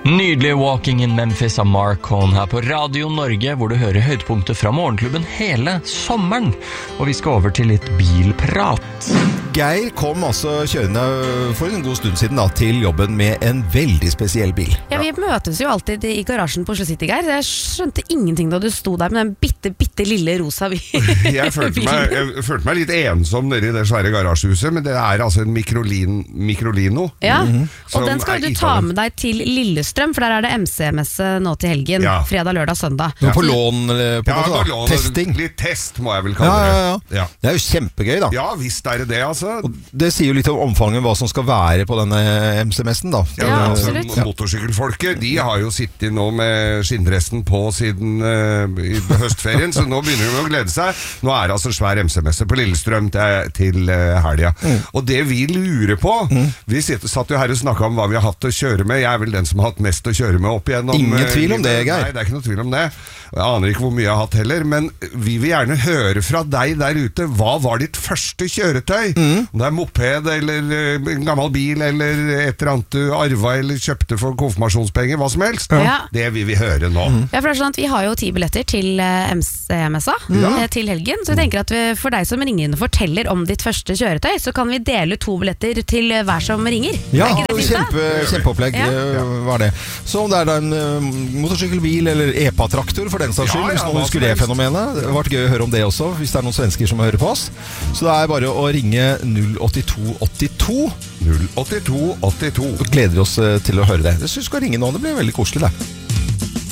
Nydelig Walking in Memphis av Mark Cohn her på Radio Norge, hvor du hører høydepunkter fra morgenklubben hele sommeren. Og vi skal over til litt bilprat. Geir kom altså kjørende for en god stund siden da, til jobben med en veldig spesiell bil. Ja, vi møtes jo alltid i garasjen på Oslo City, Geir. Jeg skjønte ingenting da du sto der med den bitte lille rosa bilen. Jeg følte meg litt ensom nede i det svære garasjehuset, men det er altså en Microlino. Ja, og den skal du ta med deg til Lillestrøm, for der er det MC-messe nå til helgen. Ja. Fredag, lørdag, søndag. Ja. På lån, på noe, lån, testing. Litt test må jeg vel kalle det. Ja. Det er jo kjempegøy da. Ja, visst er det altså. Og det sier jo litt om omfanget hva som skal være på denne MC-messen da. Ja, absolutt. Motorsykkelfolket, de har jo sittet nå med skinndressen på siden i høstferien, så nå begynner de å glede seg. Nå er det altså svær MC-messe på Lillestrøm til helga. Og det vi lurer på, vi satt jo her og snakket om hva vi har hatt å kjøre med. Jeg er vel den som har hatt mest å kjøre med opp igjennom. Ingen tvil om det, Geir. Nei, det er ikke noe tvil om det. Jeg aner ikke hvor mye jeg har hatt heller, men vi vil gjerne høre fra deg der ute. Hva var ditt første kjøretøy? Om det er moped, eller en gammel bil, eller et eller annet du arva eller kjøpte for konfirmasjonspenger, hva som helst. Ja. Det vil vi høre nå. Ja, for det er sånn at vi har jo 10 billetter til MC-messa til helgen, så jeg tenker at for deg som ringer inn og forteller om ditt første kjøretøy, så kan vi dele 2 billetter til hver som ringer. Ja, kjempeopplegg var det. Så om det er da en motorsykkelbil eller EPA-traktor for den saks skyld, hvis noen husker det fenomenet. Det har vært gøy å høre om det også, hvis det er noen svensker som hører på oss. Så det er bare å ringe 08282. 08282. Så gleder vi oss til å høre det. Jeg synes vi skal ringe nå, det blir veldig koselig det.